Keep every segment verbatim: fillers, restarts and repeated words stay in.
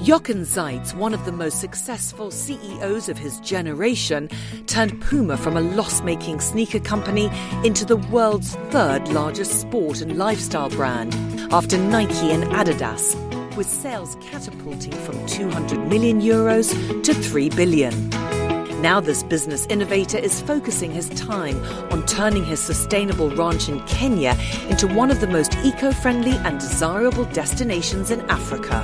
Jochen Zeitz, one of the most successful C E Os of his generation, turned Puma from a loss-making sneaker company into the world's third largest sport and lifestyle brand, after Nike and Adidas, with sales catapulting from two hundred million euros to three billion. Now this business innovator is focusing his time on turning his sustainable ranch in Kenya into one of the most eco-friendly and desirable destinations in Africa.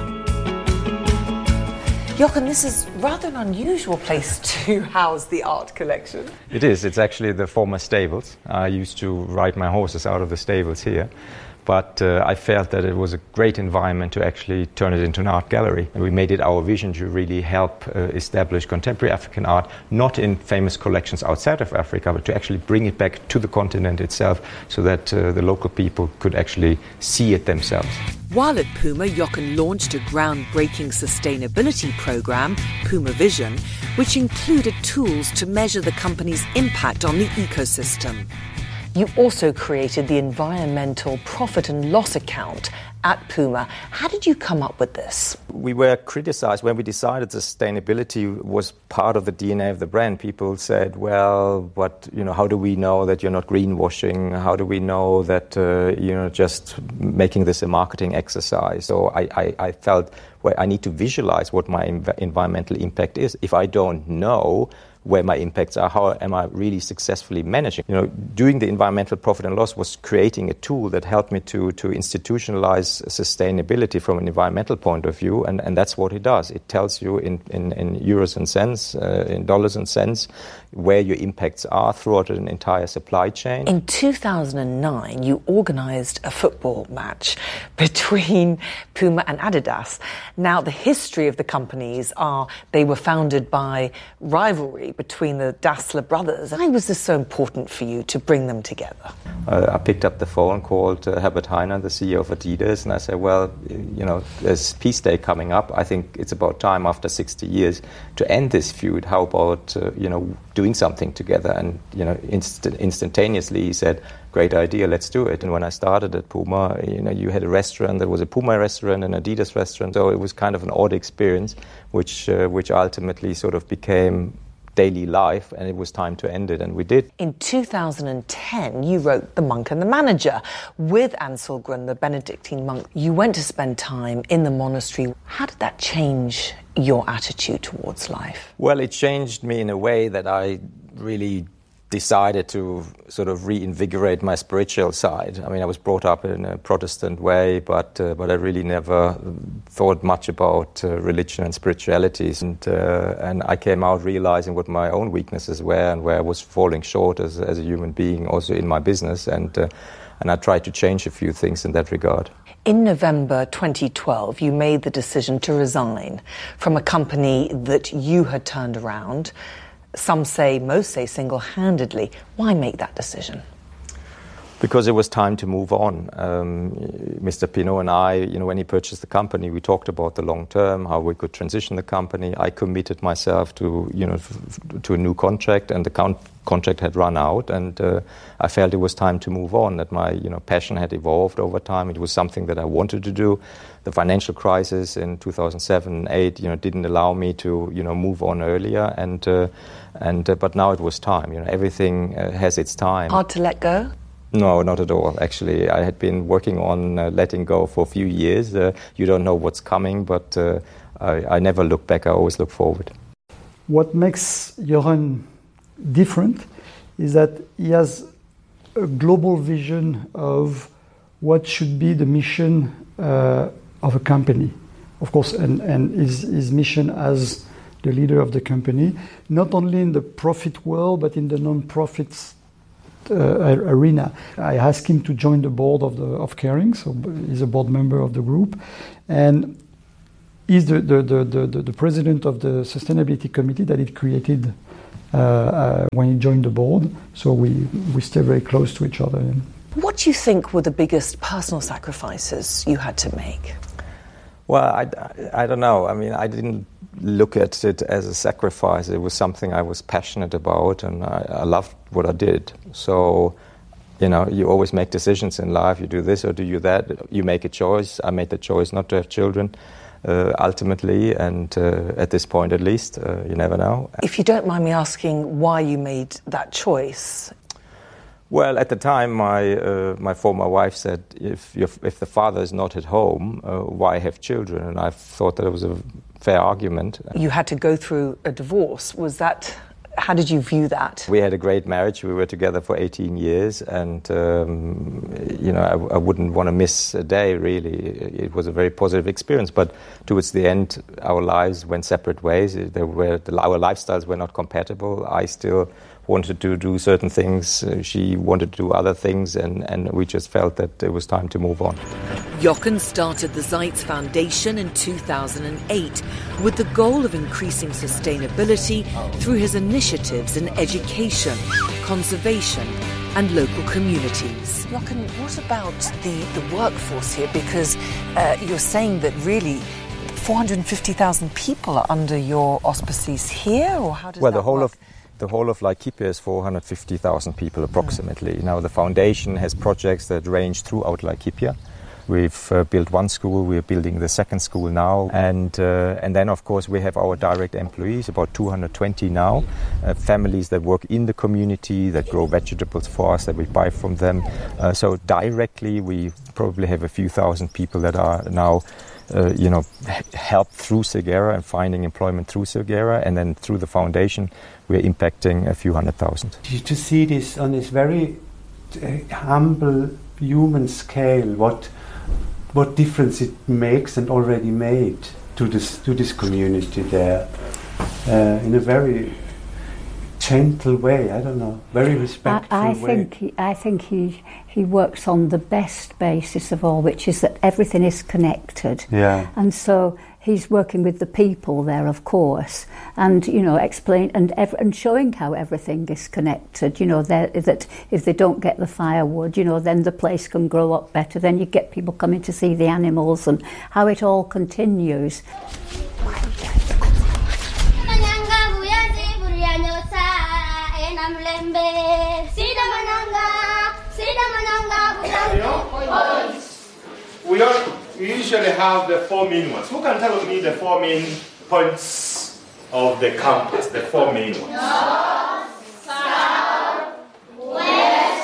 Jochen, this is rather an unusual place to house the art collection. It is. It's actually the former stables. I used to ride my horses out of the stables here. But uh, I felt that it was a great environment to actually turn it into an art gallery. And we made it our vision to really help uh, establish contemporary African art, not in famous collections outside of Africa, but to actually bring it back to the continent itself so that uh, the local people could actually see it themselves. While at Puma, Jochen launched a groundbreaking sustainability program, Puma Vision, which included tools to measure the company's impact on the ecosystem. You also created the environmental profit and loss account at Puma. How did you come up with this? We were criticized when we decided sustainability was part of the D N A of the brand. People said, well, but you know, how do we know that you're not greenwashing? How do we know that uh, you're not just making this a marketing exercise? So I, I, I felt, well, I need to visualize what my env- environmental impact is. If I don't know where my impacts are, how am I really successfully managing? You know, doing the environmental profit and loss was creating a tool that helped me to, to institutionalize sustainability from an environmental point of view, and, and that's what it does. It tells you in, in, in euros and cents, uh, in dollars and cents, where your impacts are throughout an entire supply chain. In two thousand nine, you organized a football match between Puma and Adidas. Now, the history of the companies are they were founded by rivalry between the Dassler brothers. Why was this so important for you to bring them together? Uh, I picked up the phone, called uh, Herbert Hainer, the C E O of Adidas, and I said, well, you know, there's Peace Day coming up. I think it's about time after sixty years to end this feud. How about, uh, you know, doing something together? And, you know, inst- instantaneously he said, great idea, let's do it. And when I started at Puma, you know, you had a restaurant that was a Puma restaurant and an Adidas restaurant. So it was kind of an odd experience, which uh, which ultimately sort of became daily life, and it was time to end it, and we did. In two thousand ten, you wrote The Monk and the Manager. With Ansel Grun, the Benedictine monk, you went to spend time in the monastery. How did that change your attitude towards life? Well, it changed me in a way that I really decided to sort of reinvigorate my spiritual side. I mean, I was brought up in a Protestant way, but uh, but I really never thought much about uh, religion and spiritualities. And uh, and I came out realizing what my own weaknesses were and where I was falling short as as a human being, also in my business. And uh, and I tried to change a few things in that regard. In November twenty twelve, you made the decision to resign from a company that you had turned around. Some say, most say single-handedly. Why make that decision? Because it was time to move on. Um, Mister Pinault and I, you know, when he purchased the company, we talked about the long term, how we could transition the company. I committed myself to, you know, f- to a new contract, and the con- contract had run out, and uh, I felt it was time to move on. That my, you know, passion had evolved over time. It was something that I wanted to do. The financial crisis in two thousand seven and eight, you know, didn't allow me to, you know, move on earlier, and uh, and uh, but now it was time. You know, everything uh, has its time. Hard to let go? No, not at all. Actually, I had been working on uh, letting go for a few years. Uh, you don't know what's coming, but uh, I, I never look back. I always look forward. What makes Jochen different is that he has a global vision of what should be the mission uh, of a company. Of course, and, and his, his mission as the leader of the company, not only in the profit world, but in the non-profits Uh, arena. I asked him to join the board of the of Kering, so he's a board member of the group, and he's the the the, the, the president of the sustainability committee that it created uh, uh, when he joined the board. So we we stay very close to each other. What do you think were the biggest personal sacrifices you had to make? Well, I, I don't know. I mean, I didn't look at it as a sacrifice. It was something I was passionate about, and I, I loved what I did. So, you know, you always make decisions in life. You do this or do you that. You make a choice. I made the choice not to have children. uh, ultimately, and uh, at this point at least, uh, you never know. If you don't mind me asking why you made that choice. Well, at the time, my uh, my former wife said, if you're, if the father is not at home, uh, why have children? And I thought that it was a fair argument. You had to go through a divorce. Was that, how did you view that? We had a great marriage. We were together for eighteen years, and um, you know, I, I wouldn't want to miss a day, really. It was a very positive experience, but towards the end, our lives went separate ways. There were, our lifestyles were not compatible. I still wanted to do certain things, uh, she wanted to do other things, and, and we just felt that it was time to move on. Jochen started the Zeitz Foundation in two thousand eight with the goal of increasing sustainability through his initiatives in education, conservation and local communities. Jochen, what about the, the workforce here? Because uh, you're saying that really four hundred fifty thousand people are under your auspices here, or how does well, that the whole work? of The whole of Laikipia is four hundred fifty thousand people approximately. Mm. Now the foundation has projects that range throughout Laikipia. We've uh, built one school, we're building the second school now, and uh, and then of course we have our direct employees, about two hundred twenty now, uh, families that work in the community, that grow vegetables for us, that we buy from them. Uh, so directly we probably have a few thousand people that are now Uh, you know, help through Segera and finding employment through Segera, and then through the foundation we're impacting a few hundred thousand. To see this on this very uh, humble human scale, what what difference it makes and already made to this to this community there, uh, in a very gentle way. I don't know, very respectful I, I way. think he, I think he he works on the best basis of all, which is that everything is connected. Yeah. And so he's working with the people there, of course, and you know, explain and ev- and showing how everything is connected. You know, that if they don't get the firewood, you know, then the place can grow up better. Then you get people coming to see the animals and how it all continues. We, are, we usually have the four main ones. Who can tell me the four main points of the compass, the four main ones?